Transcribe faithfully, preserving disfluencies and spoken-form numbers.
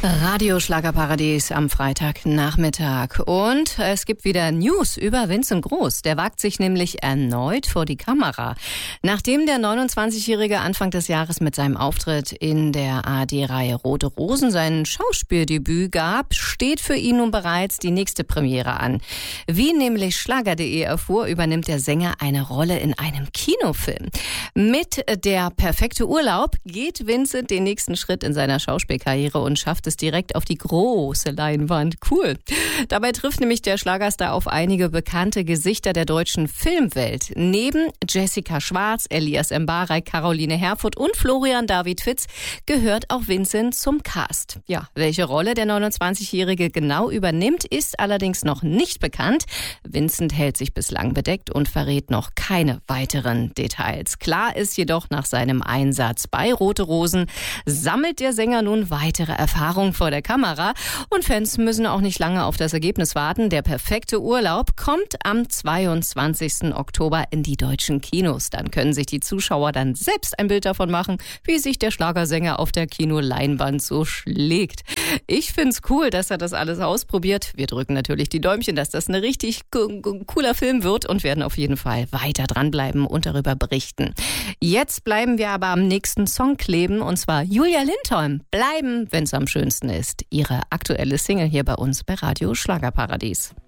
Radio Schlagerparadies am Freitagnachmittag. Und es gibt wieder News über Vincent Groß. Der wagt sich nämlich erneut vor die Kamera. Nachdem der neunundzwanzigjährige Anfang des Jahres mit seinem Auftritt in der A R D-Reihe Rote Rosen sein Schauspieldebüt gab, steht für ihn nun bereits die nächste Premiere an. Wie nämlich Schlager punkt de erfuhr, übernimmt der Sänger eine Rolle in einem Kinofilm. Mit Der perfekte Urlaub geht Vincent den nächsten Schritt in seiner Schauspielkarriere und schafft es direkt auf die große Leinwand. Cool. Dabei trifft nämlich der Schlagerstar auf einige bekannte Gesichter der deutschen Filmwelt. Neben Jessica Schwarz, Elias Mbarek, Caroline Herfurth und Florian David Fitz gehört auch Vincent zum Cast. Ja, welche Rolle der neunundzwanzigjährige genau übernimmt, ist allerdings noch nicht bekannt. Vincent hält sich bislang bedeckt und verrät noch keine weiteren Details. Klar ist jedoch, nach seinem Einsatz bei Rote Rosen sammelt der Sänger nun weitere Erfahrungen vor der Kamera und Fans müssen auch nicht lange auf das Ergebnis warten. Der perfekte Urlaub kommt am zweiundzwanzigsten Oktober in die deutschen Kinos. Dann können sich die Zuschauer dann selbst ein Bild davon machen, wie sich der Schlagersänger auf der Kinoleinwand so schlägt. Ich find's cool, dass er das alles ausprobiert. Wir drücken natürlich die Däumchen, dass das ein richtig cooler Film wird und werden auf jeden Fall weiter dranbleiben und darüber berichten. Jetzt bleiben wir aber am nächsten Song kleben, und zwar Julia Lindholm. Bleiben, wenn's am schönsten ist. Ihre aktuelle Single hier bei uns bei Radio Schlagerparadies.